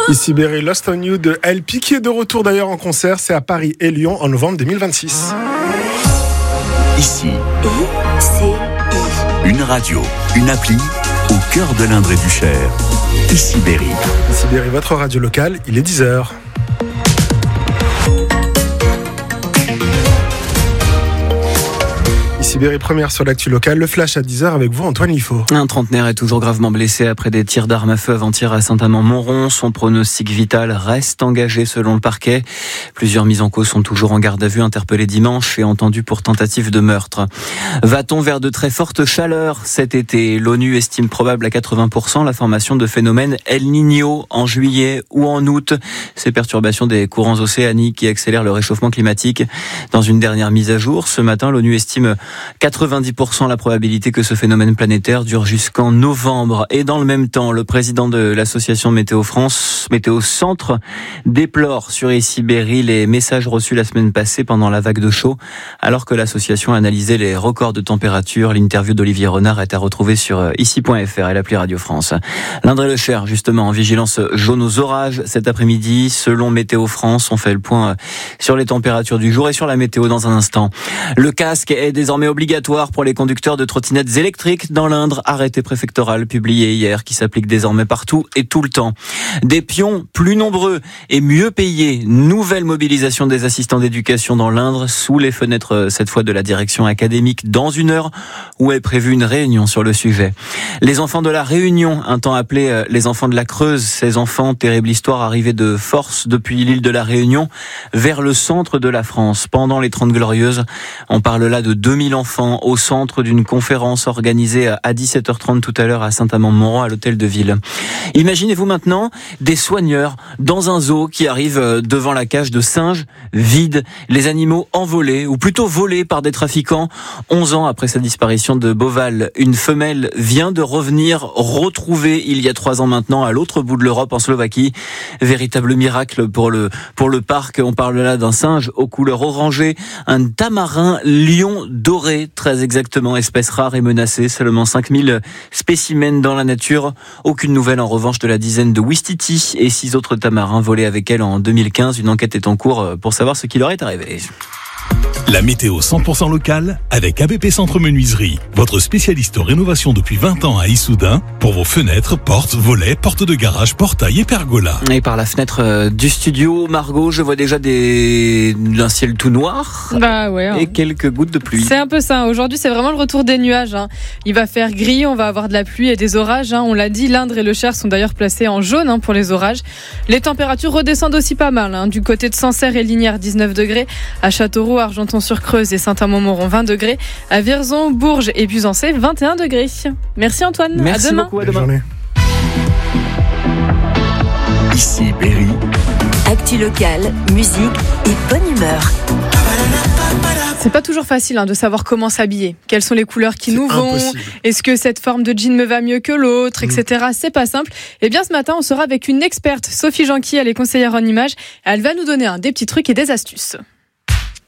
Ici Berry, Lost on You de LP qui est de retour d'ailleurs en concert. C'est à Paris et Lyon en novembre 2026. Ici, une radio, une appli au cœur de l'Indre et du Cher. Ici Berry. Ici Berry, votre radio locale, il est 10h. Berry, première sur l'actu locale, le flash à 10h avec vous Antoine Liffaut. Un trentenaire est toujours gravement blessé après des tirs d'armes à feu avant-hier à Saint-Amand-Montrond. Son pronostic vital reste engagé selon le parquet. Plusieurs mises en cause sont toujours en garde à vue, interpellés dimanche et entendus pour tentative de meurtre. Va-t-on vers de très fortes chaleurs cet été ? L'ONU estime probable à 80% la formation de phénomènes El Niño en juillet ou en août. Ces perturbations des courants océaniques qui accélèrent le réchauffement climatique. Dans une dernière mise à jour, ce matin, l'ONU estime 90% la probabilité que ce phénomène planétaire dure jusqu'en novembre. Et dans le même temps, le président de l'association Météo France, Météo Centre, déplore sur Ici Berry les messages reçus la semaine passée pendant la vague de chaud, alors que l'association analysait les records de température. L'interview d'Olivier Renard est à retrouver sur ici.fr et l'appli Radio France. L'Indre-et-le-Cher, justement, en vigilance jaune aux orages cet après-midi. Selon Météo France, on fait le point sur les températures du jour et sur la météo dans un instant. Le casque est désormais obligatoire pour les conducteurs de trottinettes électriques dans l'Indre, arrêté préfectoral publié hier qui s'applique désormais partout et tout le temps. Des pions plus nombreux et mieux payés, nouvelle mobilisation des assistants d'éducation dans l'Indre sous les fenêtres cette fois de la direction académique dans une heure où est prévue une réunion sur le sujet. Les enfants de la Réunion, un temps appelés les enfants de la Creuse, ces enfants, terrible histoire, arrivés de force depuis l'île de la Réunion vers le centre de la France pendant les 30 Glorieuses. On parle là de 2000 enfants au centre d'une conférence organisée à 17h30 tout à l'heure à Saint-Amand-Montrond à l'hôtel de ville. Imaginez-vous maintenant des soigneurs dans un zoo qui arrivent devant la cage de singes vide, les animaux envolés ou plutôt volés par des trafiquants. 11 ans après sa disparition de Beauval, une femelle vient de revenir retrouvée il y a 3 ans maintenant à l'autre bout de l'Europe en Slovaquie. Véritable miracle pour le parc. On parle là d'un singe aux couleurs orangées, un tamarin lion doré, très exactement, espèce rare et menacée. Seulement 5000 spécimens dans la nature. Aucune nouvelle en revanche de la dizaine de Ouistiti et 6 autres tamarins volés avec elle en 2015. Une enquête est en cours pour savoir ce qui leur est arrivé. La météo 100% locale avec ABP Centre Menuiserie, votre spécialiste en rénovation depuis 20 ans à Issoudun pour vos fenêtres, portes, volets, portes de garage, portails et pergolas. Et par la fenêtre du studio, Margot, je vois déjà un ciel tout noir et quelques gouttes de pluie. C'est un peu ça. Aujourd'hui, c'est vraiment le retour des nuages. Il va faire gris, on va avoir de la pluie et des orages. On l'a dit, l'Indre et le Cher sont d'ailleurs placés en jaune pour les orages. Les températures redescendent aussi pas mal. Du côté de Sancerre et Lignières, 19 degrés. À Châteauroux, Argenton-sur-Creuse et Saint-Amand-Montrond, 20 degrés. À Vierzon, Bourges et Buzancais, 21 degrés. Merci Antoine. Merci à demain. Beaucoup, à demain. Bonne journée. Ici Berry. Actu locale, musique et bonne humeur. C'est pas toujours facile de savoir comment s'habiller. Quelles sont les couleurs qui nous vont ? Est-ce que cette forme de jean me va mieux que l'autre, etc. C'est pas simple. Eh bien, ce matin, on sera avec une experte, Sophie Janqui, elle est conseillère en images. Elle va nous donner des petits trucs et des astuces.